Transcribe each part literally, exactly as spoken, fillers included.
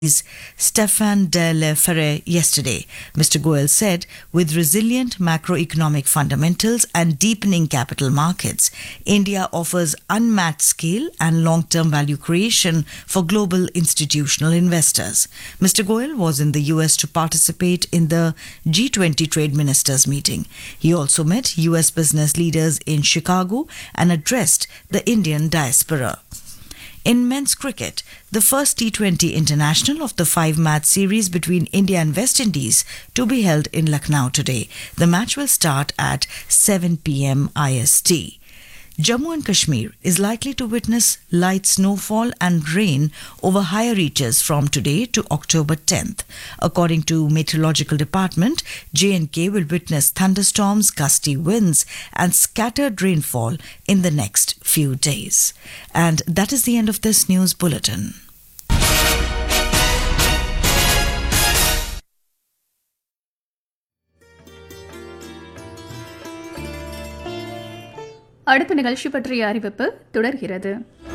Stéphane de La Ferre yesterday. Mister Goel said, with resilient macroeconomic fundamentals and deepening capital markets, India offers unmatched scale and long-term value creation for global institutional investors. Mister Goel was in the U S to participate in the G twenty Trade Ministers meeting. He also met U S business leaders in Chicago and addressed the Indian diaspora. In men's cricket, the first T twenty international of the five-match series between India and West Indies to be held in Lucknow today. The match will start at seven p.m. I S T. Jammu and Kashmir is likely to witness light snowfall and rain over higher reaches from today to October tenth. According to Meteorological Department, J and K will witness thunderstorms, gusty winds and scattered rainfall in the next few days. And that is the end of this news bulletin. அடுத்த நிகழ்ச்சி பற்றிய அறிவிப்பு தொடர்கிறது.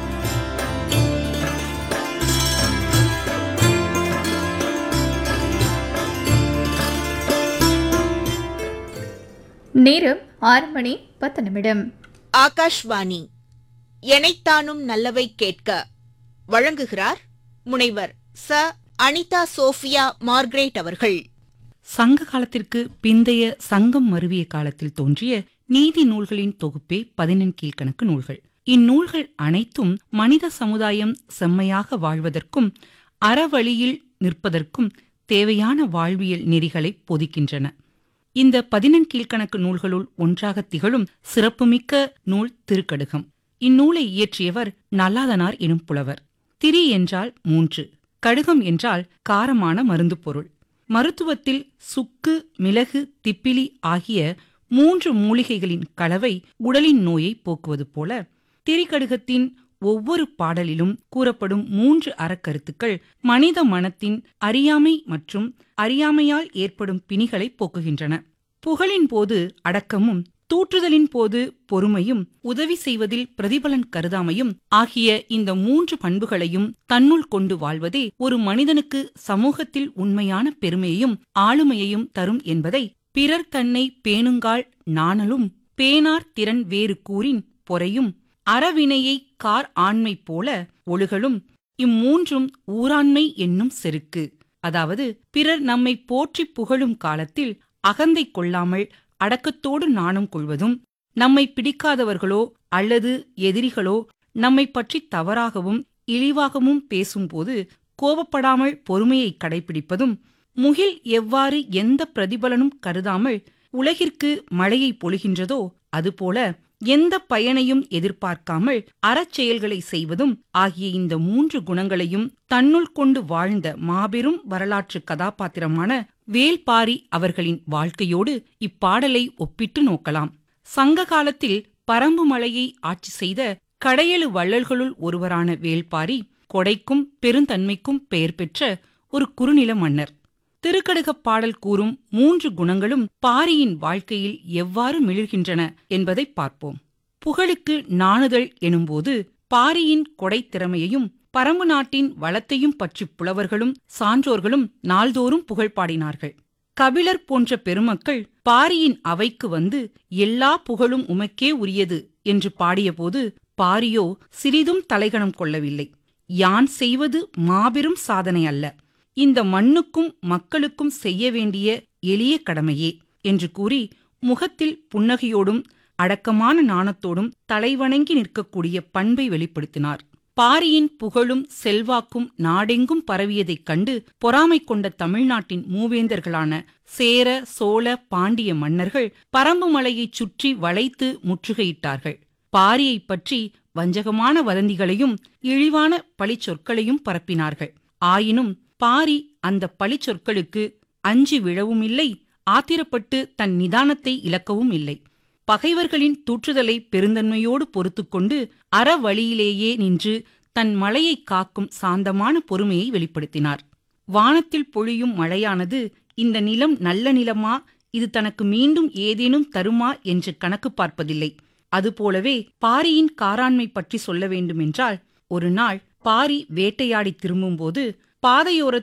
நேரம் ஆறு மணி பத்து நிமிடம். ஆகாஷ்வாணி எனைத்தானும் நல்லவை கேட்க வழங்குகிறார் முனைவர் ச அனிதா சோஃபியா மார்க்ரெட் அவர்கள். சங்க காலத்திற்கு பிந்தைய சங்கம் மருவிய காலத்தில் தோன்றிய நீதி நூல்களின் தொகுப்பே பதினெண்கீழ்கணக்கு நூல்கள். இந்நூல்கள் அனைத்தும் மனித சமுதாயம் செம்மையாக வாழ்வதற்கும் அறவழியில் நிற்பதற்கும் தேவையான வாழ்வியல் நெறிகளை போதிக்கின்றன. இந்த பதினெண்கீழ்கணக்கு நூல்களுள் ஒன்றாக திகழும் சிறப்புமிக்க நூல் திருக்கடுகம். இந்நூலை இயற்றியவர் நல்லாதனார் எனும் புலவர். திரி என்றால் மூன்று, கடுகம் என்றால் காரமான மருந்து பொருள். மருத்துவத்தில் சுக்கு, மிளகு, திப்பிலி ஆகிய மூன்று மூலிகைகளின் கலவை உடலின் நோயை போக்குவது போல, திரிகடுகத்தின் ஒவ்வொரு பாடலிலும் கூறப்படும் மூன்று அறக்கருத்துக்கள் மனித மனத்தின் அறியாமை மற்றும் அறியாமையால் ஏற்படும் பிணிகளை போக்குகின்றன. புகழின் போது அடக்கமும், தூற்றுதலின் போது பொறுமையும், உதவி செய்வதில் பிரதிபலன் கருதாமையும் ஆகிய இந்த மூன்று பண்புகளையும் தன்னுள் கொண்டு வாழ்வதே ஒரு மனிதனுக்கு சமூகத்தில் உண்மையான பெருமையையும் ஆளுமையையும் தரும் என்பதை பிறர் தன்னை பேணுங்கால் நாணலும், பேணார் திறன் வேறு கூறின் பொறையும், அறவினையை கார் ஆண்மை போல ஒழுகலும், இம்மூன்றும் ஊராண்மை என்னும் செருக்கு. அதாவது பிறர் நம்மை போற்றி புகழும் காலத்தில் அகந்தை கொள்ளாமல் அடக்கத்தோடு நாணம் கொள்வதும், நம்மை பிடிக்காதவர்களோ அல்லது எதிரிகளோ நம்மை பற்றி தவறாகவும் இழிவாகவும் பேசும்போது கோபப்படாமல் பொறுமையை கடைபிடிப்பதும், முகில் எவ்வாறு எந்த பிரதிபலனும் கருதாமல் உலகிற்கு மழையை பொழிகின்றதோ அதுபோல எந்த பயனையும் எதிர்பார்க்காமல் அறச்செயல்களை செய்வதும் ஆகிய இந்த மூன்று குணங்களையும் தன்னுள் கொண்டு வாழ்ந்த மாபெரும் வரலாற்று கதாபாத்திரமான வேல்பாரி அவர்களின் வாழ்க்கையோடு இப்பாடலை ஒப்பிட்டு நோக்கலாம். சங்க காலத்தில் பரம்பு மலையை ஆட்சி செய்த கடையெழு வள்ளல்களுள் ஒருவரான வேல்பாரி கொடைக்கும் பெருந்தன்மைக்கும் பெயர் பெற்ற ஒரு குறுநில மன்னர். திருக்கடுகப் பாடல் கூறும் மூன்று குணங்களும் பாரியின் வாழ்க்கையில் எவ்வாறு மிளிர்கின்றன என்பதை பார்ப்போம். புகழுக்கு நாணுதல் எனும்போது பாரியின் கொடை திறமையையும் பரம்பு நாட்டின் வளத்தையும் பற்றி புலவர்களும் சான்றோர்களும் நாள்தோறும் புகழ் பாடினார்கள். கபிலர் போன்ற பெருமக்கள் பாரியின் அவைக்கு வந்து எல்லா புகழும் உமக்கே உரியது என்று பாடியபோது பாரியோ சிறிதும் தலைகணம் கொள்ளவில்லை. யான் செய்வது மாபெரும் சாதனை அல்ல, இந்த மண்ணுக்கும் மக்களுக்கும் செய்ய வேண்டிய எளிய கடமையே என்று கூறி முகத்தில் புன்னகையோடும் அடக்கமான நாணத்தோடும் தலைவணங்கி நிற்கக்கூடிய பண்பை வெளிப்படுத்தினார். பாரியின் புகழும் செல்வாக்கும் நாடெங்கும் பரவியதைக் கண்டு பொறாமை கொண்ட தமிழ்நாட்டின் மூவேந்தர்களான சேர, சோழ, பாண்டிய மன்னர்கள் பரம்பு மலையைச் சுற்றி வளைத்து முற்றுகையிட்டார்கள். பாரியைப் பற்றி வஞ்சகமான வதந்திகளையும் இழிவான பழிச்சொற்களையும் பரப்பினார்கள். ஆயினும் பாரி அந்த பழிச்சொற்களுக்கு அஞ்சி விழவும் இல்லை, ஆத்திரப்பட்டு தன் நிதானத்தை இழக்கவும் இல்லை. பகைவர்களின் தூற்றுதலை பெருந்தன்மையோடு பொறுத்துக்கொண்டு அறவழியிலேயே நின்று தன் மலையை காக்கும் சாந்தமான பொறுமையை வெளிப்படுத்தினார். வானத்தில் பொழியும் மழையானது இந்த நிலம் நல்ல நிலமா, இது தனக்கு மீண்டும் ஏதேனும் தருமா என்று கணக்கு பார்ப்பதில்லை. அதுபோலவே பாரியின் காராண்மை பற்றி சொல்ல வேண்டுமென்றால், ஒரு நாள் பாரி வேட்டையாடி திரும்பும்போது பாதையோரத்தில்